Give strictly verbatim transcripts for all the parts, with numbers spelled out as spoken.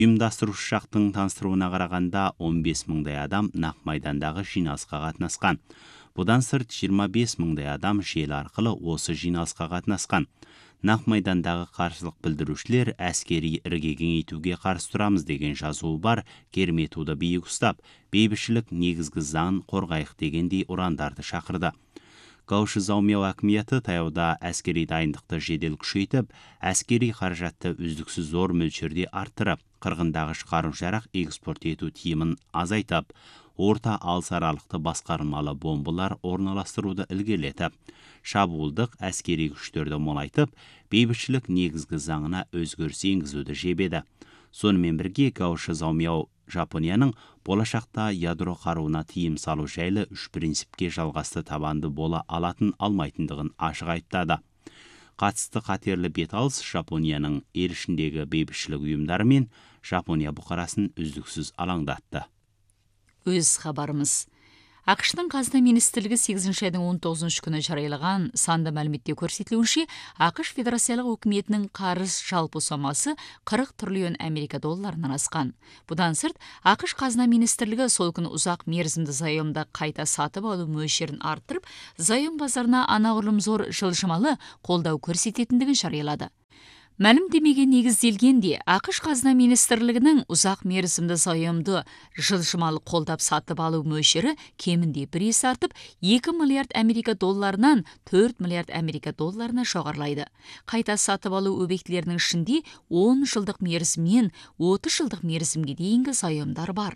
Ұйымдастырушы жақтың таныстыруына қарағанда он бес мыңдай адам нақ майдандағы жиналысқа қатынасқан. Бұдан сырт жиырма бес мыңдай адам желі арқылы осы жиналысқа қатынасқан. Нақ майдандағы қарсылық білдірушілер әскери ірге кеңейтуге қарсы тұрамыз деген жазуы бар керме туды биік ұстап, бейбітшілік негізгі заң қорғайық дегендей ұрандарды шақырды. Гауши Заумяу әкіметі таяуда әскери дайындықты жедел күшейтіп, әскери қаражатты үздіксіз зор мөлшерде арттырып, қырғындағы қару-жарақ экспорт ету тиімін азайтып, орта алыс аралықты басқармалы бомбалар орналастыруды ілгерілетіп, шабуылдық әскери күштерді молайтып, бейбітшілік негізгі заңына өзгеріс енгізуді жебеді. Сонымен бірге Гауши Заумяу Жапонияның болашақта ядро қаруына тиым салу жайлы үш принципке жалғасты табанды бола алатын алмайтындығын ашық айтады. Қатысты қатерлі беталыс Жапонияның ел ішіндегі бейбітшілік ұйымдары мен Жапония бұқарасын үздіксіз алаңдатты. Өз хабарымыз. ақш-тың қазына министрлігі сегізінші айдың он тоғызыншы күні жариялаған санды мәліметте көрсетілуінше, ақш федерациялық үкіметінің қарыз жалпы сомасы қырық триллион америка долларынан асқан. Бұдан сырт, ақш қазына министрлігі сол күні ұзақ мерзімді заемды қайта сатып алу мөлшерін арттырып, заем базарына анағұрлым зор жылжымалы қолдау көрсететіндігін жариялады. Мәлімдемеге негізделгенде, ақш қазына министрлігінің ұзақ мерзімді заемды жылжымалы қолдап сатып алу мөлшері кемінде бір есе артып, екі миллиард америка долларынан төрт миллиард америка долларына жоғарылайды. Қайта сатып алу объектілерінің ішінде он жылдық мерзімнен отыз жылдық мерзімге дейінгі заемдар бар.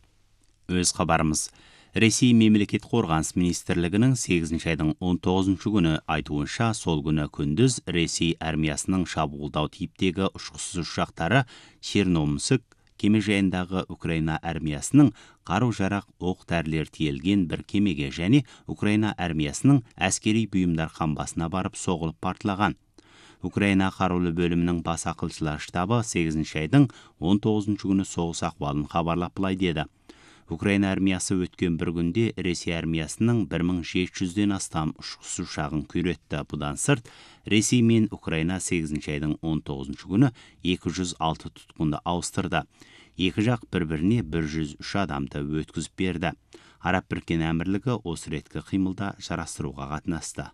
Өз хабарымыз. Ресей мемлекет қорғаныс министрлігінің сегізінші айдың он тоғызыншы күні айтуынша, сол күні күндіз Ресей армиясының шабуылдау типтегі ұшқышсыз ұшақтары Черномыск кемежайындағы Украина армиясының қару-жарақ оқ-дәрілер тиелген бір кемеге және Украина армиясының әскери бұйымдар қамбасына барып соғылып партылаған. Украина қарулы бөлімінің бас ақылшылар штабы сегізінші айдың он тоғызыншы күні соғыс ахуалын хабарлап былай деді. Украина армиясы өткен бір күнде Ресей армиясының бір мың жеті жүзден астам ұшқышсыз ұшағын күйретті. Бұдан сырт, Ресей мен Украина сегізінші айдың он тоғызыншы күні екі жүз алты тұтқынды ауыстырды. Екі жақ бір-біріне бір жүз үш адамды өткізіп берді. Араб Біріккен Әмірлігі осы реткі қимылда жарастыруға қатынасты.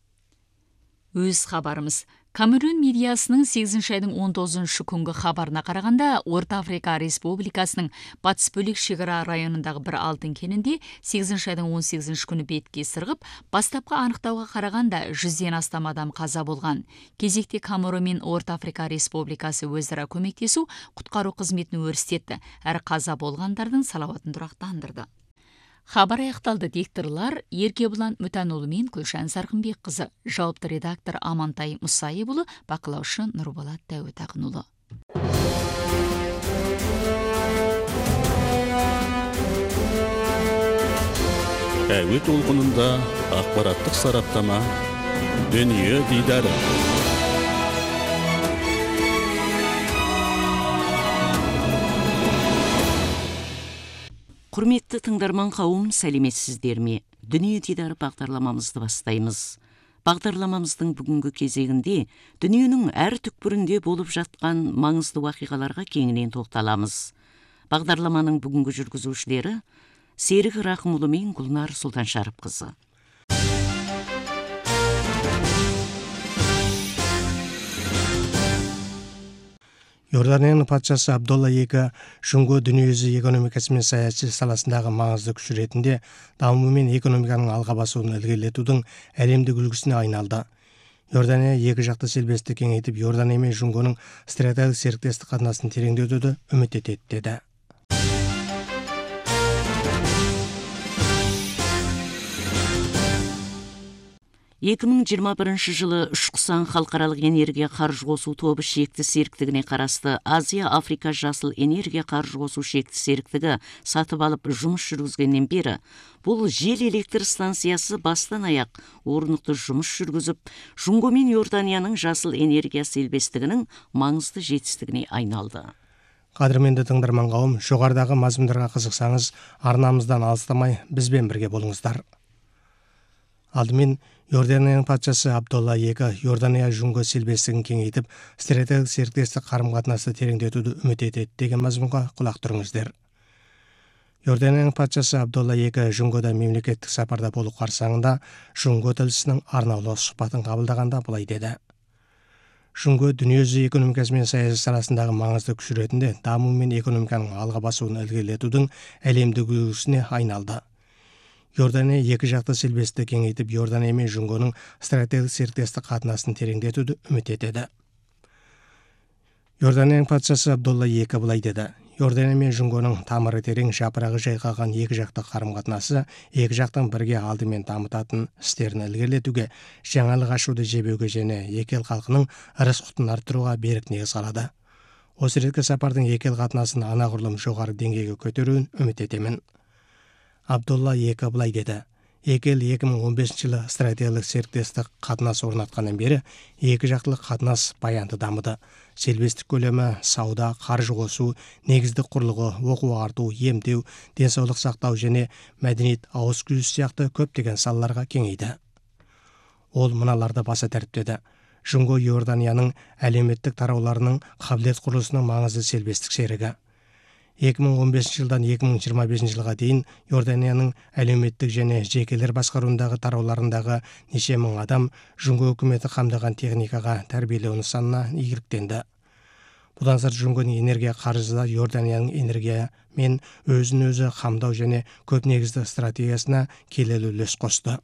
Өз хабарымыз. Камерун медиасының сегізінші айдың он тоғызыншы күнгі хабарына қарағанда, Орта Африка Республикасының батыс бөлек шекара районындағы бір алтын кенінде сегізінші айдың он сегізінші күні бетке сырғып, бастапқы анықтауға қарағанда жүзден астам адам қаза болған. Кезекте Камерун мен Орта Африка Республикасы өзара көмектесу құтқару қызметін өрістетті, әрі қаза болғандардың салауатын тұрақтандырды. Хабар аяқталды. Дикторлар Еркебұлан Мүтәнұлы мен Күлшан Сарқынбек қызы, жауапты редактор Амантай Мұсайыбұлы, бақылаушы Нұрболат Дәуітақынұлы. Әуе толқынында ақпараттық сараптама, дүние дидары. Құрметті тыңдарман қауым, сәлеметсіздер ме? Дүние дидары бағдарламамызды бастаймыз. Бағдарламамыздың бүгінгі кезегінде дүниенің әр түкпірінде болып жатқан маңызды уақиғаларға кеңінен тоқталамыз. Бағдарламаның бүгінгі жүргізушілері Серік Рақымұлы мен Гүлнар Сұлтаншарыпқызы. Иорданияның патшасы Абдолла екі жүнгі дүниежүзі экономикасы мен саяси саласындағы маңызды күш ретінде даму мен экономиканың алға басуын ілгерілетудің әлемдік үлгісіне айналды. Иордания екі жақты серіктестікті кеңейтіп, Иордания мен жүнгінің стратегиялық серіктестік қатынасын тереңдетуді үміт етеді деді. екі мың жиырма бірінші жылы Үшқұсан халықаралық энергия қаржы қосу тобы шекті серіктігіне қарасты Азия Африка жасыл энергия қаржы қосу шекті серіктігі сатып алып жұмыс жүргізгеннен бері бұл жел электр станциясы бастан аяқ орнықты жұмыс жүргізіп, Жүнго мен Иорданияның жасыл энергия серіктестігінің маңызды жетістігіне айналды. Қадірменді тыңдарман қауым, жоғарыдағы мазмұндарға қызықсаңыз, арнамыздан алыстамай бізбен бірге болыңыздар. Алдымен Иорданияның патшасы Абдолла екі Иордания Жунго сербестігін кеңейтіп, стратегиялық серіктестік қарым-қатынасты тереңдетуді үміт етеді деген мазмұнға құлақ түріңіздер. Иорданияның патшасы Абдолла екі Жунгода мемлекеттік сапарда болу қарсаңында Жунго тілшісінің арнаулы сұхбатын қабылдағанда былай деді. Жунго дүниежүзі экономикасы мен саясат саласындағы маңызды күш ретінде даму мен экономиканың алға басуын ілгерілетудің әлемдік үлгісіне айналды. Иордания екі жақты серіктестікті кеңейтіп, Иордания мен Жунгоның стратегиялық серіктестік қатынасын тереңдетуді үміт етеді. Иорданияның патшасы Абдолла екі былай деді. Иордания мен Жунгоның тамыры терең, жапырағы жайқалған екі жақты қарым-қатынасы екі жақтың бірге алдымен дамытатын істерін ілгерілетуге, жаңалық ашуды жебеуге және екі ел халқының ырыс-құтын арттыруға берік негіз қалады. Осы реткі сапардың екі ел қатынасын анағұрлым жоғары деңгейге көтеруін үміт етемін. Абдолла екі былай деді. Екі ел екі мың он бесінші жылы стратегиялық серіктестік қатынас орнатқаннан бері екі жақтылық қатынас баянды дамыды. Серіктестік көлемі, сауда, қаржы қосу, негіздік құрылғы, оқу арту, емдеу, денсаулық сақтау және мәдениет, ауыз күзет сияқты көптеген салаларға кеңейді. Ол мыналарды баса тәріптеді. Жунго Иорданияның әлеуметтік тарауларының қабілет құрылысының маңызды серіктестік серігі. екі мың он бесінші жылдан екі мың жиырма бесінші жылға дейін Иорданияның әлеуметтік және жекелер басқаруындағы тарауларындағы неше мың адам Жунго үкіметі қамдаған техникаға тәрбиелеу нысанына игіліктенді. Бұдан сырт Жунгоның энергия қарызы да Иорданияның энергия мен өзін-өзі қамдау және көп негізді стратегиясына келелі үлес қосты.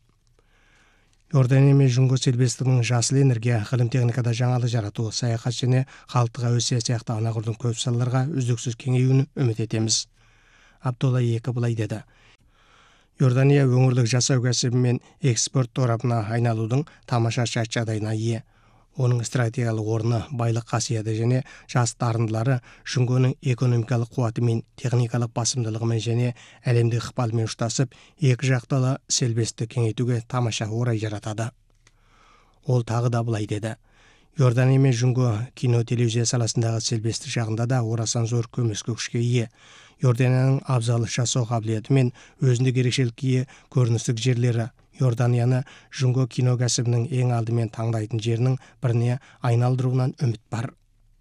Иордания мен Жунго серіктестігінің жасыл энергия, ғылым техникада жаңалық жарату, саяхат және халықтық әуесия сияқты анағұрлым көп салаларға үздіксіз кеңеюін үміт етеміз. Абдолла екі былай деді. Иордания өңірлік жасау кәсібі мен экспорт торабына айналудың тамаша шарт жағдайына ие. Оның стратегиялық орны, байлық қасиеті және жас дарындылары Жунгоның экономикалық қуаты мен техникалық басымдылығымен және әлемдік ықпалымен ұштасып, екі жақтылы серіктестікті кеңейтуге тамаша орай жаратады. Ол тағы да былай деді. Иордания мен Жунго кино телевизия саласындағы серіктестік жағында да орасан зор көмескі күшке ие. Иорданияның абзал жасау қабілеті мен өзіндік ерекшелікке ие көріністік жерлері Иорданияны Жунго кино кәсібінің ең алдымен таңдайтын жерінің біріне айналдыруынан үміт бар.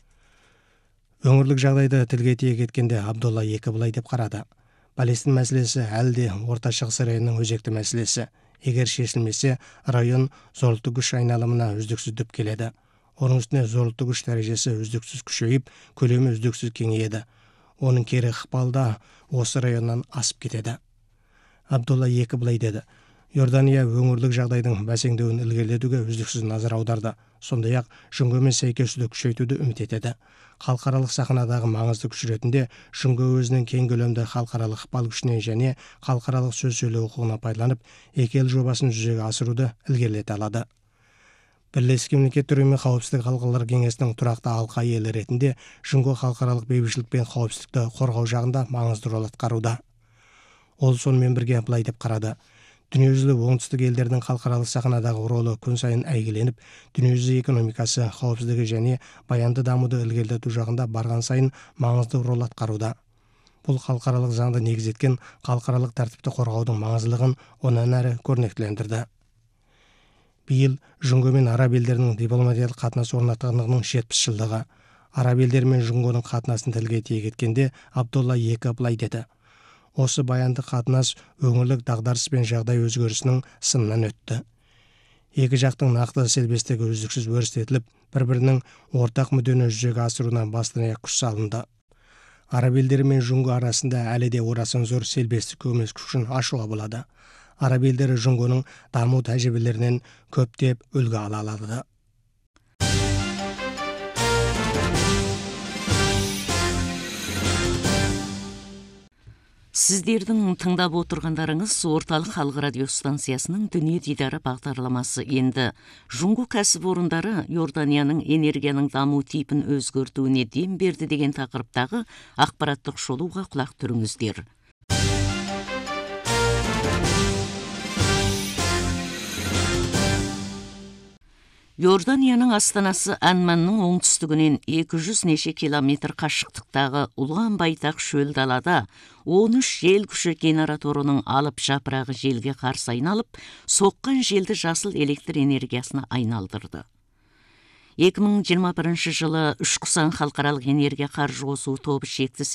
Өңірлік жағдайды тілге тиек еткенде Абдолла екі былай деп қарады. Палестин мәселесі әлі де Орта Шығыс районының өзекті мәселесі. Егер шешілмесе, район зорлықты күш айналымына үздіксіз дүп келеді. Оның үстіне зорлықты күш дәрежесі үздіксіз күшейіп, көлемі үздіксіз кеңейеді. Оның кері ықпалда осы районнан асып кетеді. Абдолла екі былай деді. Иордания өңірлік жағдайдың бәсеңдеуін ілгерілетуге үздіксіз назар аударды. Сондай-ақ Жунгомен сәйкесуді күшейтуді үміт етеді. Халықаралық сахнадағы маңызды күш ретінде Жунго өзінің кең көлемді халықаралық ықпал күшіне және халықаралық сөз сөйлеу құқығына пайдаланып, екі ел жобасын жүзеге асыруды ілгерілете алады. Бірлескен мемлекеттер ұйымы қауіпсіздік халықаралық кеңесінің тұрақты алқа елі ретінде Жунго халықаралық бейбітшілік пен қауіпсіздікті қорғау жағында маңызды рөл атқаруда. Ол сонымен бірге былай деп қарады. Дүниежүзілік оңтүстік елдердің халықаралық сахнадағы ролы күн сайын әйгіленіп, дүниежүзі экономикасы, қауіпсіздігі және баянды дамуды ілгерілету жағында барған сайын маңызды рол атқаруда. Бұл халықаралық заңды негізеткен халықаралық тәртіпті қорғаудың маңыздылығын онан әрі көрнектілендірді. Биыл Жунго мен араб елдерінің дипломатиялық қатынас орнатқандығының жетпіс жылдығы. Араб елдері мен Жунгоның қатынасын тілге тиек еткенде Абдолла екі былай деді. Осы баянды қатынас өңірлік дағдарыс пен жағдай өзгерісінің сынынан өтті. Екі жақтың нақты серіктестігі үздіксіз өрістетіліп, бір-бірінің ортақ мүддені жүзеге асыруына басты-аяқ күш салынды. Араб елдері мен Жунго арасында әлі де орасан зор серіктестік көмескі күшін ашуға болады. Араб елдері Жунгоның даму тәжірибелерінен көптеп үлгі ала алады. Сіздердің тыңдап отырғандарыңыз орталық халық радио станциясының дүние дидары бағдарламасы. Енді Жунго кәсіпорындары Иорданияның энергияның даму типін өзгертуіне дем берді деген тақырыптағы ақпараттық шолуға құлақ түріңіздер. Иорданияның астанасы Анманның оңтүстігінен екі жүз неше километр қашықтықтағы ұлан байтақ шөл далада он үш жел күші генераторының алып жапырағы желге қарсы айналып, соққан желді жасыл электр энергиясына айналдырды. екі мың жиырма бірінші жылы Үшқұсан халықаралық энергия қаржы қосу тобы шекті